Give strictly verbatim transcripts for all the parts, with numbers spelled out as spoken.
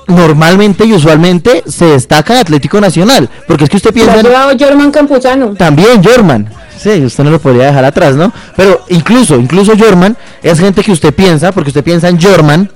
normalmente y usualmente se destaca en Atlético Nacional, porque es que usted Lo ha piensa en- llevado Jorman Campuzano. también Jorman, sí, usted no lo podría dejar atrás, ¿no? Pero incluso, incluso Jorman es gente que usted piensa, porque usted piensa en Jorman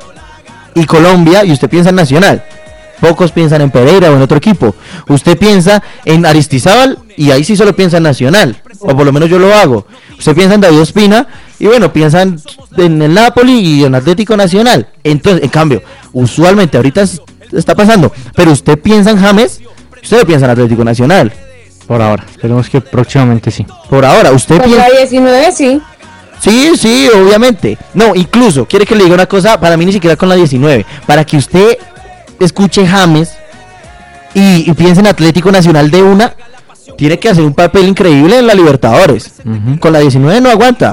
y Colombia y usted piensa en Nacional. Pocos piensan en Pereira o en otro equipo. Usted piensa en Aristizábal y ahí sí solo piensa en Nacional, o por lo menos yo lo hago. Usted piensa en David Ospina y bueno, piensa en, en el Napoli y en Atlético Nacional. Entonces, en cambio, usualmente ahorita es- está pasando, pero usted piensa en James, usted piensa en Atlético Nacional. Por ahora, esperemos que próximamente sí. Por ahora, usted Con piensa... la diecinueve sí. Sí, sí, obviamente. No, incluso, quiere que le diga una cosa, para mí ni siquiera con la diecinueve. Para que usted escuche James y, y piense en Atlético Nacional de una, tiene que hacer un papel increíble en la Libertadores. Ujú. Con la diecinueve no aguanta.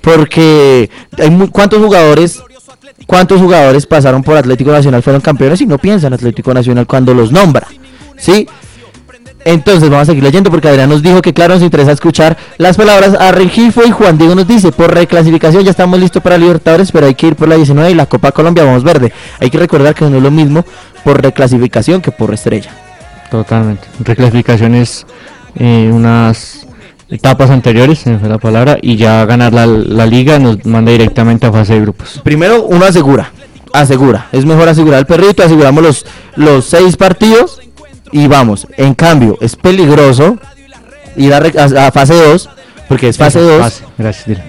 Porque hay muy, ¿cuántos jugadores... ¿Cuántos jugadores pasaron por Atlético Nacional, fueron campeones y no piensan en Atlético Nacional cuando los nombra? ¿Sí? Entonces vamos a seguir leyendo porque Adrián nos dijo que claro nos interesa escuchar las palabras a Rengifo y Juan Diego nos dice, por reclasificación ya estamos listos para Libertadores, pero hay que ir por la diecinueve y la Copa Colombia vamos verde. Hay que recordar que no es lo mismo por reclasificación que por estrella. Totalmente. Reclasificaciones, eh, unas etapas anteriores, se me fue la palabra, y ya ganar la, la liga nos manda directamente a fase de grupos. Primero uno asegura, asegura, es mejor asegurar el perrito, aseguramos los, los seis partidos y vamos. En cambio, es peligroso ir a, re- a- a fase dos, porque es fase dos. Fase, gracias, Dylan.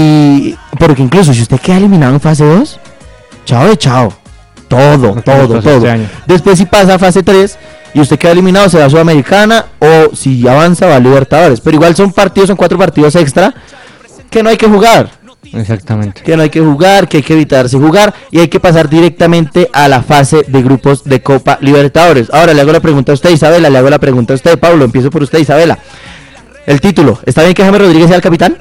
Y porque incluso si usted queda eliminado en fase dos, chao de chao. Todo, Lo que nos todo, pasó todo. este año. Después si pasa a fase tres y usted queda eliminado, se va a Sudamericana o si avanza va a Libertadores. Pero igual son partidos, son cuatro partidos extra que no hay que jugar. Exactamente. Que no hay que jugar, que hay que evitarse jugar y hay que pasar directamente a la fase de grupos de Copa Libertadores. Ahora le hago la pregunta a usted, Isabela, le hago la pregunta a usted, Pablo, empiezo por usted, Isabela. El título, ¿está bien que James Rodríguez sea el capitán?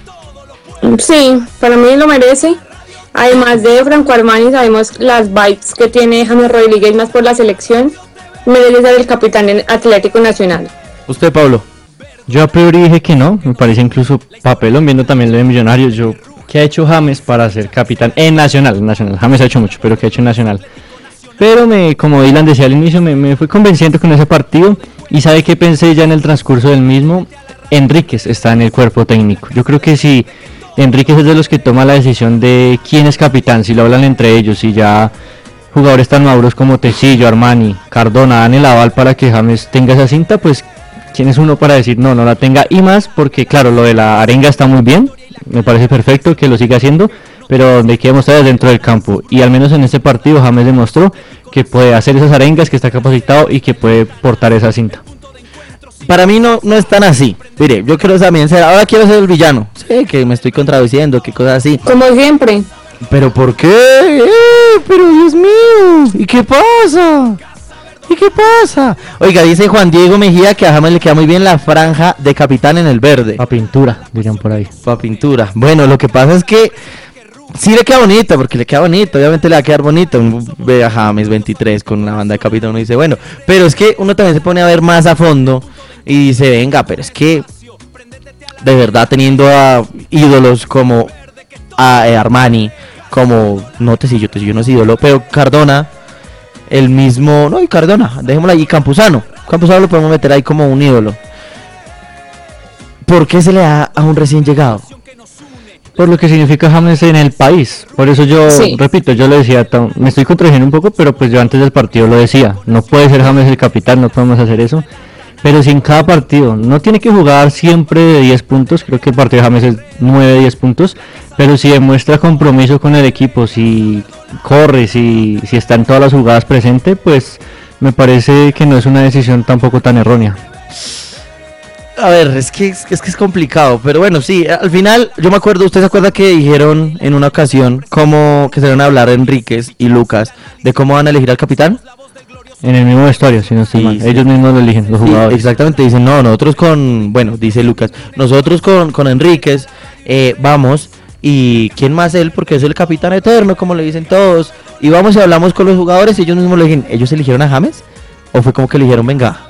Sí, para mí lo merece. Además de Franco Armani, sabemos las vibes que tiene James Rodríguez más por la selección. Merece ser el capitán en Atlético Nacional. Usted, Pablo. Yo a priori dije que no, me parece incluso papelón, viendo también lo de Millonarios. Yo, ¿qué ha hecho James para ser capitán en Nacional? En Nacional, James ha hecho mucho, pero ¿qué ha hecho en Nacional? Pero me, como Dylan decía al inicio, me, me fui convenciendo con ese partido. Y sabe que pensé ya en el transcurso del mismo, Enríquez está en el cuerpo técnico. Yo creo que si Enríquez es de los que toma la decisión de quién es capitán, si lo hablan entre ellos, y ya jugadores tan maduros como Tecillo, Armani, Cardona dan el aval para que James tenga esa cinta, pues quién es uno para decir no, no la tenga. Y más porque claro, lo de la arenga está muy bien, me parece perfecto que lo siga haciendo, pero donde hay que demostrar es dentro del campo. Y al menos en este partido James demostró que puede hacer esas arengas, que está capacitado y que puede portar esa cinta. Para mí no, no es tan así. Mire, yo quiero también ser, ahora quiero ser el villano. Sí, que me estoy contradiciendo, que cosas así. Como siempre. ¿Pero por qué? ¡Eh! Pero Dios mío, ¿y qué pasa? ¿Y qué pasa? Oiga, dice Juan Diego Mejía que a James le queda muy bien la franja de capitán en el verde. A pintura, dirían por ahí. Pa' pintura. Bueno, lo que pasa es que sí le queda bonito, porque le queda bonito, obviamente le va a quedar bonito. Uno ve a James veintitrés con una banda de capitán, uno dice, bueno, pero es que uno también se pone a ver más a fondo y dice, venga, pero es que de verdad teniendo a ídolos como a eh, Armani, como, no Tecillo, Tecillo no es ídolo, pero Cardona, el mismo, no, y Cardona, dejémoslo ahí, Campuzano, Campuzano lo podemos meter ahí como un ídolo. ¿Por qué se le da a un recién llegado? Por lo que significa James en el país. Por eso yo, Sí. repito, yo lo decía, tam- me estoy contradiciendo un poco, pero pues yo antes del partido lo decía. No puede ser James el capitán, no podemos hacer eso. Pero si en cada partido no tiene que jugar siempre de diez puntos, creo que el partido de James es nueve de diez puntos, pero si demuestra compromiso con el equipo, si corre, si, si está en todas las jugadas presente, pues me parece que no es una decisión tampoco tan errónea. A ver, es que es, que es que es complicado, pero bueno, sí, al final, yo me acuerdo, ¿usted se acuerda que dijeron en una ocasión cómo que se iban a hablar Enríquez y Lucas de cómo van a elegir al capitán? En el mismo vestuario, si no estoy Sí, mal. sí. Ellos mismos lo eligen, los Sí, jugadores. exactamente, dicen, no, nosotros con, bueno, dice Lucas, nosotros con, con Enríquez eh, vamos, y ¿quién más él? Porque es el capitán eterno, como le dicen todos, y vamos y hablamos con los jugadores y ellos mismos le eligen, ¿ellos eligieron a James? ¿O fue como que eligieron, venga,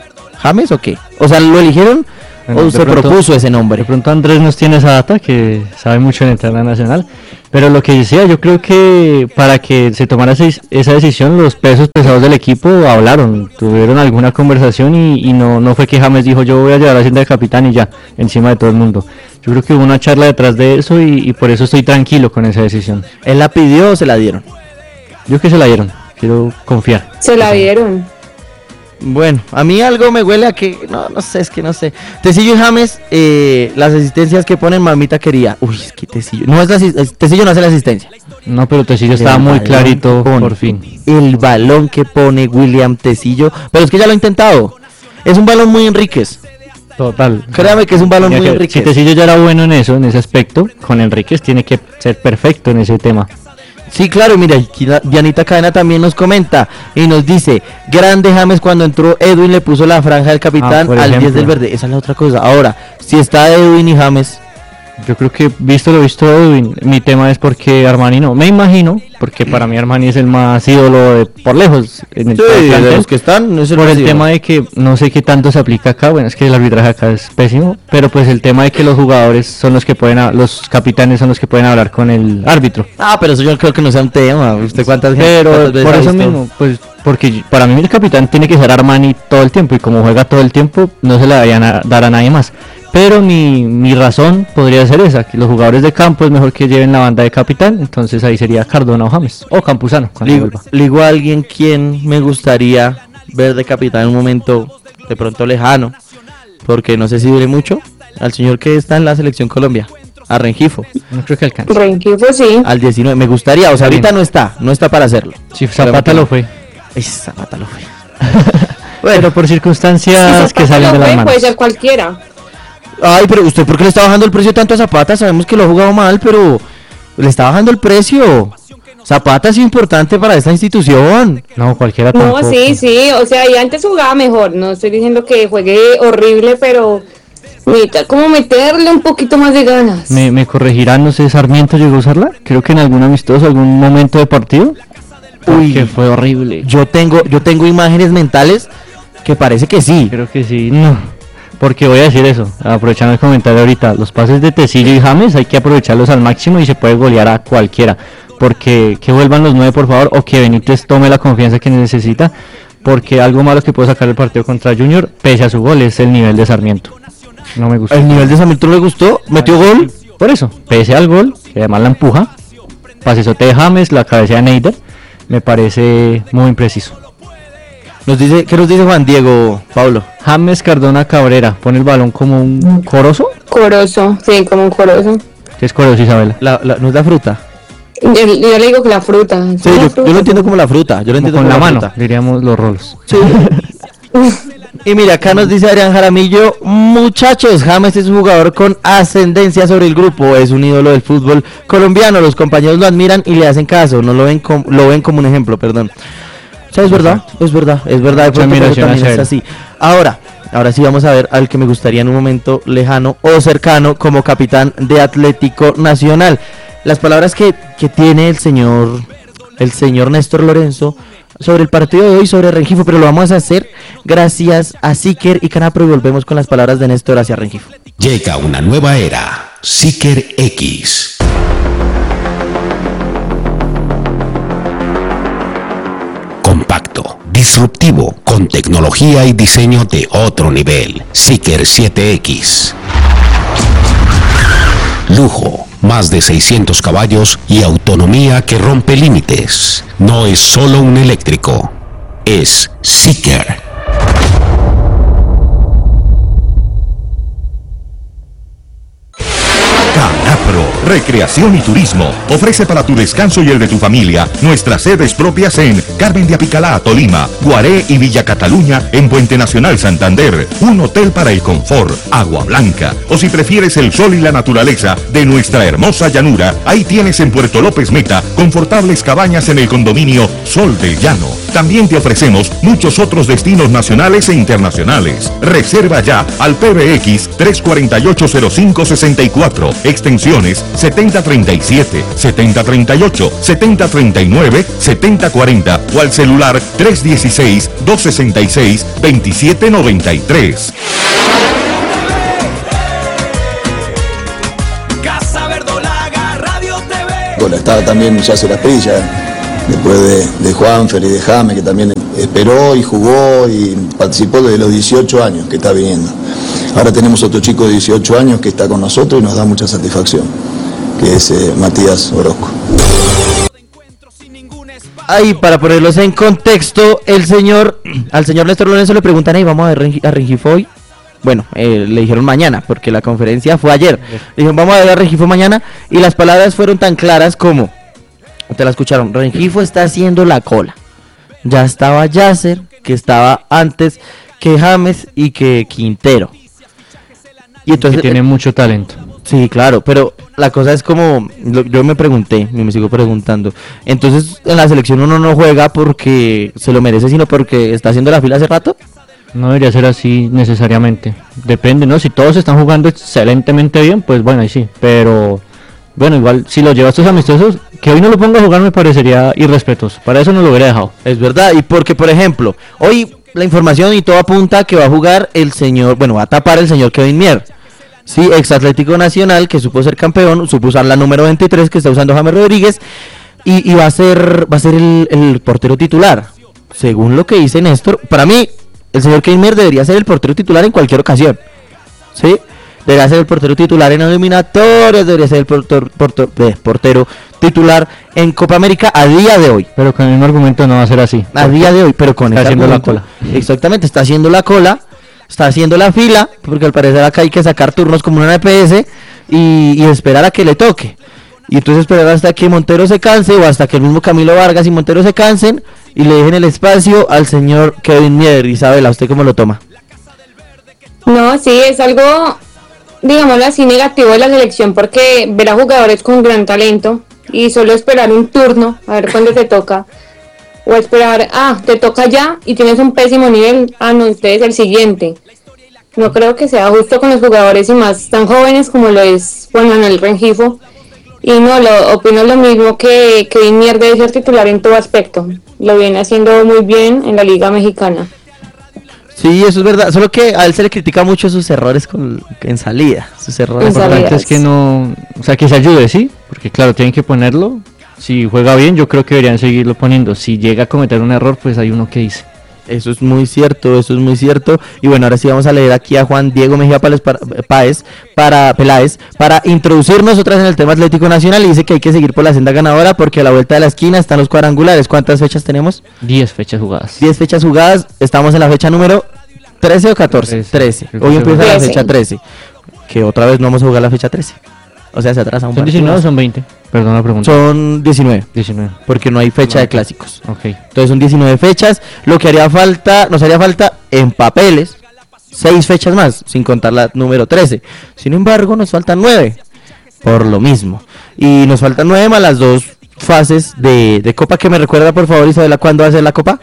¿James o qué? O sea, ¿lo eligieron Bueno, o de se pronto- propuso ese De nombre? pronto Andrés nos tiene esa data, que sabe mucho en el internet nacional, pero lo que decía, yo creo que para que se tomara ese- esa decisión, los pesos pesados del equipo hablaron, tuvieron alguna conversación y, y no, no fue que James dijo yo voy a llevar la cinta de capitán y ya, encima de todo el mundo. Yo creo que hubo una charla detrás de eso y, y por eso estoy tranquilo con esa decisión. ¿Él la pidió o se la dieron? Yo que se la dieron, quiero confiar. Se la dieron. Bueno, a mí algo me huele a que, no, no sé, es que no sé. Tecillo y James, eh, las asistencias que ponen mamita quería. Uy, es que Tecillo, no es la, asi- es- Tecillo no hace la asistencia. No, pero Tecillo estaba El muy balón clarito que pone, por fin. El balón que pone William Tecillo, pero es que ya lo ha intentado. Es un balón muy Enríquez. Total. Créame que es un balón Tenía muy que- Enríquez. Si Tecillo ya era bueno en eso, en ese aspecto, con Enríquez tiene que ser perfecto en ese tema. Sí, claro, mira, aquí la- Dianita Cadena también nos comenta y nos dice, grande James cuando entró Edwin le puso la franja del capitán Ah, por al diez ejemplo. del verde. Esa es la otra cosa. Ahora, si está Edwin y James, Yo creo que visto lo visto de Edwin, mi tema es porque Armani no. Me imagino, porque para mí Armani es el más ídolo de por lejos en el sí, todo el de plantel, los que están, es el por el recibo. tema de que no sé qué tanto se aplica acá. Bueno, es que el arbitraje acá es pésimo, pero pues el tema de que los jugadores son los que pueden, ha- los capitanes son los que pueden hablar con el árbitro. Ah, pero eso yo creo que no sea un tema. ¿Usted cuántas Pero cuántas veces por ha eso visto? mismo, pues porque para mí el capitán tiene que ser Armani todo el tiempo y como juega todo el tiempo no se le vayan a dar a nadie más. Pero mi, mi razón podría ser esa, que los jugadores de campo es mejor que lleven la banda de capitán, entonces ahí sería Cardona o James, o Campuzano cuando Le, vuelva. le digo a alguien quien me gustaría ver de capitán en un momento de pronto lejano, porque no sé si dure mucho, al señor que está en la selección Colombia, a Rengifo, No creo que alcance. Rengifo sí. al diecinueve, me gustaría, o sea, Bien. ahorita no está, no está para hacerlo. Si Zapata lo fue, Ay, Zapata lo fue. pero por Si circunstancias que Zapata salen lo de las fue, manos. puede ser cualquiera. Ay, pero usted, ¿por qué le está bajando el precio tanto a Zapata? Sabemos que lo ha jugado mal, pero le está bajando el precio. Zapata es importante para esta institución. No, cualquiera No, tampoco. sí, sí, o sea, y antes jugaba mejor, no estoy diciendo que juegue horrible, pero necesita como meterle un poquito más de ganas. Me, me corregirán, no sé, Sarmiento llegó a usarla, creo que en algún amistoso, algún momento de partido. Uy. Que fue horrible. Yo tengo, yo tengo imágenes mentales que parece que sí. Creo que sí, no. Porque voy a decir eso, aprovechando el comentario ahorita, los pases de Tecillo y James hay que aprovecharlos al máximo y se puede golear a cualquiera. Porque que vuelvan los nueve por favor, o que Benítez tome la confianza que necesita, porque algo malo que puede sacar el partido contra Junior, pese a su gol, es el nivel de Sarmiento. No me gusta. El nivel de Sarmiento no le gustó, metió gol. Por eso, pese al gol, que además la empuja, pasesote de James, la cabeza de Neider, me parece muy impreciso. Nos dice, ¿qué nos dice Juan Diego, Pablo? James Cardona Cabrera, pone el balón como un corozo. Corozo, sí, como un corozo. ¿Qué es corozo, Isabela? La, la, ¿no es la fruta? Yo, yo le digo que la fruta. Sí, yo, yo lo entiendo como la fruta. Yo lo Como entiendo con como la mano, fruta. diríamos los rolos. Sí. Y mira, acá nos dice Adrián Jaramillo, muchachos, James es un jugador con ascendencia sobre el grupo, es un ídolo del fútbol colombiano, los compañeros lo admiran y le hacen caso, no lo ven com- lo ven como un ejemplo, perdón. O sea, es verdad, es verdad, es verdad, de Mucha pronto, pero admiración también hacia es él. así. Ahora, ahora sí vamos a ver al que me gustaría en un momento lejano o cercano como capitán de Atlético Nacional. Las palabras que, que tiene el señor, el señor Néstor Lorenzo sobre el partido de hoy, sobre Rengifo, pero lo vamos a hacer gracias a Siker y Canapro y volvemos con las palabras de Néstor hacia Rengifo. Llega una nueva era, Seeker X. Compacto, disruptivo, con tecnología y diseño de otro nivel. Seeker siete X. Lujo, más de seiscientos caballos y autonomía que rompe límites. No es solo un eléctrico, es Seeker. Canapro, Recreación y Turismo, ofrece para tu descanso y el de tu familia nuestras sedes propias en Carmen de Apicalá, Tolima, Guaré y Villa Cataluña en Puente Nacional Santander, un hotel para el confort, agua blanca, o si prefieres el sol y la naturaleza de nuestra hermosa llanura, ahí tienes en Puerto López Meta confortables cabañas en el condominio Sol del Llano. También te ofrecemos muchos otros destinos nacionales e internacionales. Reserva ya al P B X tres cuatro ocho cero cinco seis cuatro, extensiones setenta treinta y siete, setenta treinta y ocho, setenta treinta y nueve, setenta cuarenta o al celular tres uno seis, dos seis seis, dos siete nueve tres. Casa Verdolaga Radio T V. Bueno, estaba también Yasser Asprilla, después de, de Juanfer y de James, que también esperó y jugó y participó desde los dieciocho años que está viniendo. Ahora tenemos otro chico de dieciocho años que está con nosotros y nos da mucha satisfacción, que es eh, Matías Orozco. Ahí, para ponerlos en contexto, el señor, al señor Néstor Lorenzo le preguntan, ahí vamos a ver a Rengifo hoy. Bueno, eh, le dijeron mañana, porque la conferencia fue ayer. Le dijeron, vamos a ver a Rengifo mañana, y las palabras fueron tan claras como, te la escucharon, Rengifo está haciendo la cola. Ya estaba Yasser, que estaba antes que James y que Quintero. Y entonces que tiene mucho talento. Sí, claro, pero la cosa es como, lo, yo me pregunté, y me sigo preguntando, entonces en la selección uno no juega porque se lo merece, sino porque está haciendo la fila hace rato. No debería ser así necesariamente, depende, ¿no? Si todos están jugando excelentemente bien, pues bueno, ahí sí, pero bueno, igual si lo lleva a estos amistosos, que hoy no lo ponga a jugar me parecería irrespetuoso, para eso no lo hubiera dejado. Es verdad, y porque por ejemplo, hoy la información y todo apunta a que va a jugar el señor, bueno, va a tapar el señor Kevin Mier. Sí, ex Atlético Nacional, que supo ser campeón, supo usar la número veintitrés que está usando James Rodríguez, y, y va a ser va a ser el, el portero titular. Según lo que dice Néstor, para mí, el señor Keimer debería ser el portero titular en cualquier ocasión. ¿Sí? Debería ser el portero titular en eliminatorias, debería ser el portero, portero, eh, portero titular en Copa América a día de hoy. Pero con el mismo argumento no va a ser así. A día de hoy, pero con está ese haciendo argumento, la cola. Exactamente, está haciendo la cola. Está haciendo la fila, porque al parecer acá hay que sacar turnos como una N P S y, y esperar a que le toque. Y entonces esperar hasta que Montero se canse o hasta que el mismo Camilo Vargas y Montero se cansen y le dejen el espacio al señor Kevin Mier. Isabela, ¿usted cómo lo toma? No, sí, es algo, digámoslo así, negativo de la selección, porque ver a jugadores con gran talento y solo esperar un turno, a ver cuándo te toca. O esperar, ah, te toca ya y tienes un pésimo nivel, ah, no, usted es el siguiente. No creo que sea justo con los jugadores y más tan jóvenes como lo es Juan Manuel Rengifo. Y no, lo, opino lo mismo que Kevin Mier debe ser titular en todo aspecto. Lo viene haciendo muy bien en la Liga Mexicana. Sí, eso es verdad, solo que a él se le critica mucho sus errores con, en salida, sus errores. En Lo importante salidas. es que no, o sea, que se ayude, ¿sí? Porque claro, tienen que ponerlo. Si juega bien, yo creo que deberían seguirlo poniendo. Si llega a cometer un error, pues hay uno que dice. Eso es muy cierto, eso es muy cierto. Y bueno, ahora sí vamos a leer aquí a Juan Diego Mejía Páez para, Páez, para Peláez para introducirnos otras en el tema Atlético Nacional. Y dice que hay que seguir por la senda ganadora porque a la vuelta de la esquina están los cuadrangulares. ¿Cuántas fechas tenemos? diez fechas jugadas. diez fechas jugadas. Estamos en la fecha número trece o catorce. trece. trece. Hoy empieza la trece. fecha trece. Que otra vez no vamos a jugar la fecha trece. O sea, se atrasa un ¿Son partido diecinueve o más. son veinte? Perdón la pregunta. Son diecinueve. diecinueve. Porque no hay fecha No. de clásicos. Ok. Entonces son diecinueve fechas, lo que haría falta, nos haría falta en papeles, seis fechas más, sin contar la número trece. Sin embargo, nos faltan nueve, por lo mismo. Y nos faltan nueve más las dos fases de, de Copa, que me recuerda por favor Isabela, ¿cuándo va a ser la Copa?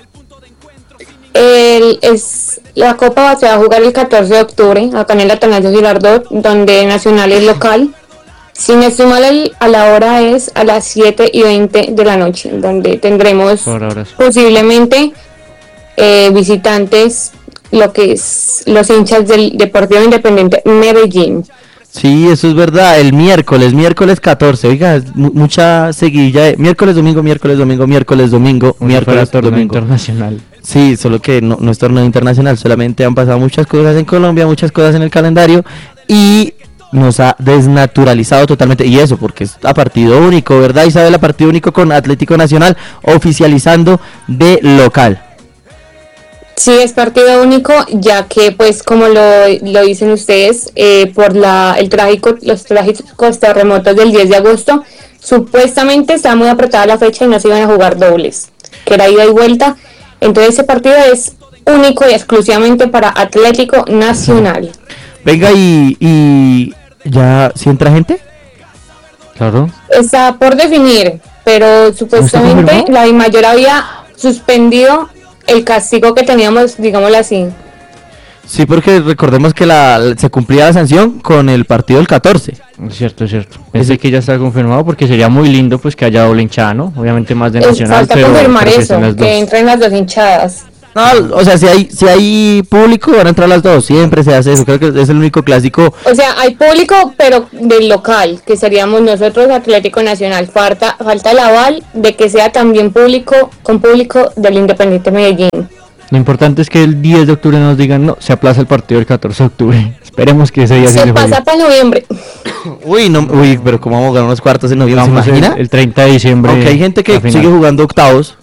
El, es, la Copa se va a jugar el catorce de octubre, acá en el Atanasio Girardot, donde Nacional es local. Si no estoy mal, el- a la hora es a las siete y veinte de la noche, donde tendremos Por ahora sí. posiblemente eh, visitantes, lo que es los hinchas del Deportivo Independiente Medellín. Sí, eso es verdad, el miércoles, miércoles catorce, oiga, es mu- mucha seguidilla de miércoles, domingo, miércoles, domingo, miércoles, domingo, Como si fuera miércoles, torneo domingo. internacional. Sí, solo que no, no es torneo internacional, solamente han pasado muchas cosas en Colombia, muchas cosas en el calendario y nos ha desnaturalizado totalmente, y eso porque es a partido único, ¿verdad Isabel? A partido único con Atlético Nacional oficializando de local. Sí, es partido único, ya que, pues, como lo, lo dicen ustedes, eh, por la el trágico, los trágicos terremotos del diez de agosto, supuestamente estaba muy apretada la fecha y no se iban a jugar dobles, que era ida y vuelta. Entonces ese partido es único y exclusivamente para Atlético Nacional. Venga, y, y ya, ¿sí entra gente? Claro. Está por definir, pero supuestamente confirmado? la DIMAYOR había suspendido el castigo que teníamos, digámoslo así. Sí, porque recordemos que la, se cumplía la sanción con el partido del catorce. Es cierto, es cierto. Pensé que ya está confirmado porque sería muy lindo pues que haya doble hinchada, ¿no? Obviamente más de Eh, Nacional, falta pero, confirmar pero que eso, estén las que dos. entren las dos hinchadas. No, o sea, si hay si hay público van a entrar las dos, siempre se hace eso, creo que es el único clásico. O sea, hay público, pero del local, que seríamos nosotros, Atlético Nacional. Falta, falta el aval de que sea también público, con público del Independiente Medellín. Lo importante es que el diez de octubre nos digan, no, se aplaza el partido del catorce de octubre. Esperemos que ese día sí Se se juegue. pasa para noviembre. Uy, no, uy, pero cómo vamos a ganar unos cuartos en noviembre, ¿se Vamos imagina? el, el treinta de diciembre. Aunque hay gente que la final. sigue jugando octavos,